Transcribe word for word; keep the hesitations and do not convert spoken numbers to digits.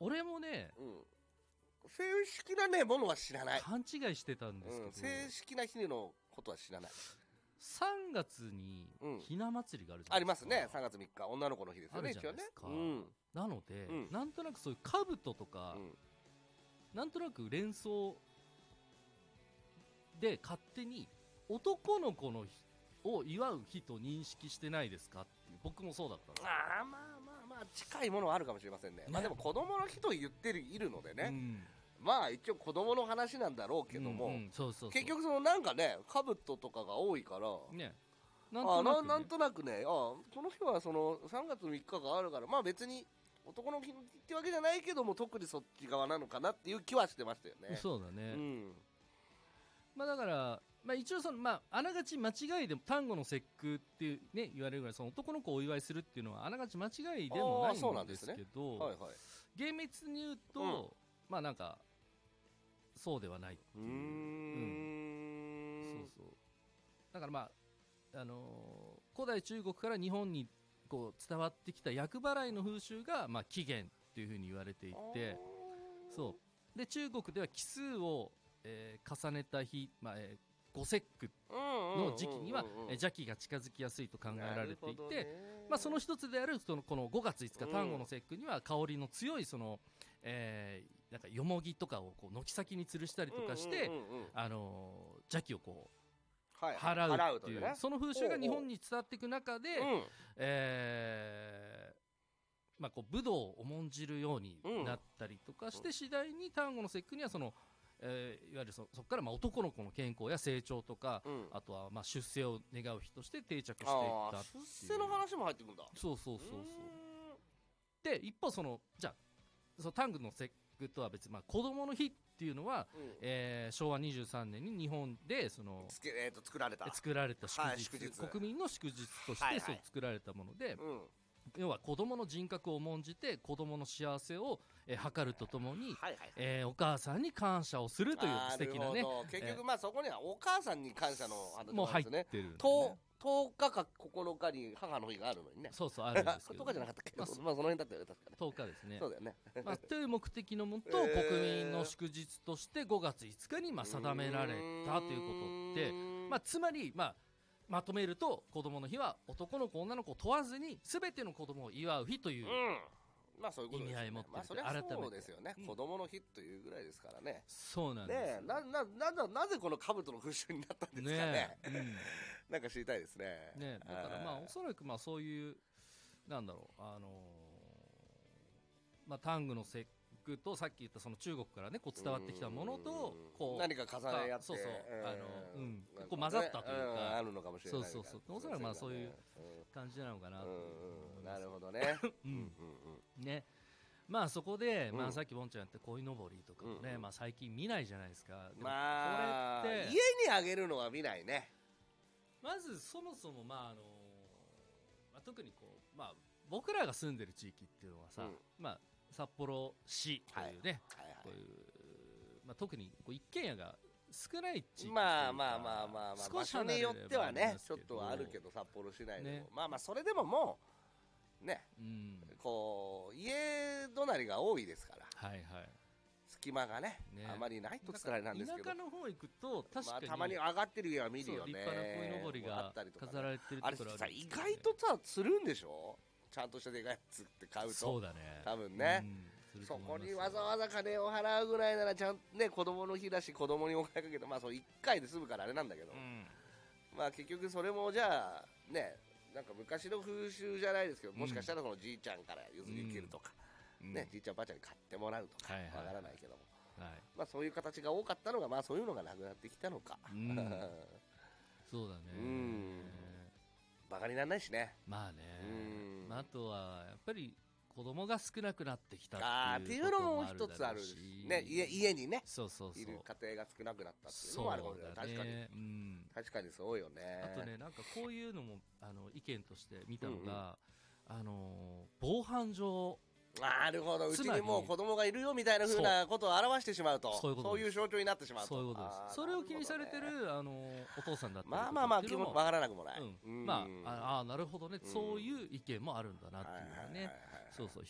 俺もね、 うん、正式なねものは知らない。 勘違いしてたんですけど、うん、 正式な日のことは知らない。 さんがつにひな祭りがあるじゃないですか、 うん、ありますね。さんがつみっか女の子の日ですよね。 あるじゃないですか、 一応ね、うん、 なので、 うん、 なんとなくそういう兜とか、うん、なんとなく連想で勝手に男の子の日を祝う日と認識してないですかっていう。僕もそうだったんです。 ああ、まあまあまあ近いものはあるかもしれませんね。ね、まあでも子供の日と言ってるいるのでね、うん、まあ一応子供の話なんだろうけども、結局そのなんかね兜とかが多いからね、なんとなくね、あななんとなくね、あこの日はそのさんがつみっかがあるから、まあ別に男の日ってわけじゃないけども特にそっち側なのかなっていう気はしてましたよね。 そうだね、 うん、 まあだからまあ、一応その、まあ、あながち間違いでも端午の節句っていう、ね、言われるぐらいその男の子をお祝いするっていうのはあながち間違いでもないんですけど、ね、はいはい、厳密に言うと、うん、まあなんかそうではないっていう、うーん、うん、そうそう、だからまあ、あのー、古代中国から日本にこう伝わってきた厄払いの風習が、まあ、起源っていうふうに言われていて、そうで中国では奇数を、えー、重ねた日、まあえー五節句の時期には邪気が近づきやすいと考えられていて、まあ、その一つであるそのこのごがついつか端午の節句には香りの強いその、えー、なんかよもぎとかをこう軒先に吊るしたりとかして、あのー、邪気をこう払うっていう、はい、その風習が日本に伝わっていく中で、うん、えーまあ、こう武道を重んじるようになったりとかして、うん、次第に端午の節句にはそのえー、いわゆる そ, そこからまあ男の子の健康や成長とか、うん、あとはまあ出世を願う日として定着していったっていう。 出世の話も入ってくるんだ。 そうそうそうそう。で一方そのじゃあその端午の節句とは別に、まあ、子供の日っていうのは、うん、えー、しょうわにじゅうさんねんに日本でそのつけ、えー、と作られた作られた祝日、はい、祝日国民の祝日として、はいはい、そう作られたもので、うん、要は子供の人格を重んじて子供の幸せを、えー、図るとともに、はいはいはい、えー、お母さんに感謝をするという素敵なね。 結局、まあ、そこにはお母さんに感謝の話も入ってるんで、ね、 ととおかかここのかに母の日があるのにね。 そうそうあるんですけど、ね、 とおかじゃなかったっけ、まあ、まあその辺だったよね確かね。 とおかですね。 そうだよね。 まあ、という目的のもと、えー、国民の祝日としてごがついつかにまあ定められたということで、まあ、つまりまあまとめると子供の日は男の子女の子を問わずに全ての子供を祝う日という、うん、まあそういうことですよね。意味合いを持っている。 まあそりゃそうですよね、うん、子供の日というぐらいですからね。 そうなんですよ。 ねえ、ななななぜこの兜の風習になったんですかね。ね、うん、なんか知りたいですね。 ね、だからまあおそらくまあそういうなんだろう、あのー、まあ端午の節句とさっき言ったその中国からねこう伝わってきたものとこう何か重ね合って、 そうそう、あのうんこう混ざったというか、 あるのかもしれない。 そうそうそう、おそらくまあそういう感じなのかなと。 なるほどね。 ね。まあそこで、まあ、さっきボンちゃんやって鯉のぼりとかもね、うんうん、まあ、最近見ないじゃないですか。 まあこれって家にあげるのは見ないね。 まずそもそも、まああのまあ、特にこう、まあ、僕らが住んでる地域っていうのはさ、うん、まあ、札幌市というね、はいはいはい、こういう、まあ、特にこう一軒家が少ない地域、 まあまあまあまあ、まあ、場所によってはねちょっとはあるけど札幌市内でも、ね、まあまあそれでももうね、うん、こう家隣が多いですから、はいはい、隙間が ね, ねあまりないとつったらあれなんですけど、 田舎の方行くと確かに、まあ、 たまに上がってる家は見るよね。 立派な鯉のぼりが飾られてるところある、ね、あれさ意外とさ釣るんでしょ、ちゃんとしたでかいやつって買うと。 そうだね、 多分ね、うん、そこにわざわざ金を払うぐらいならちゃんとね子供の日だし子供にお金かけて、まあそういっかいで済むからあれなんだけど、うん、まあ結局それもじゃあねなんか昔の風習じゃないですけど、もしかしたらそのじいちゃんから譲り受けるとか、うんね、じいちゃんばあちゃんに買ってもらうとかわ、はいはい、からないけども、はい、まあそういう形が多かったのが、まあそういうのがなくなってきたのか、うん、 そうだね、うんバカにならないしね。 まあね、うんまあ、あとはやっぱり子供が少なくなってきたっていうこともあるだろうし、っていうのも一つあるし、ね、家, 家にねそうそうそういる家庭が少なくなったっていうのもあるかもしれない、ね、確かに、うん、確かにそうよね。 あとねなんかこういうのもあの意見として見たのが、うんうん、あの防犯上なるほど、うちにもう子供がいるよみたいな風なことを表してしまうと、そういうことそういう象徴になってしまうと、 そういうことです。それを気にされてる、ね、あのお父さんだったりとかまあまあまあ気もわからなくもない、 うん、まあああなるほどね、うん、そういう意見もあるんだなっていうね、そうそう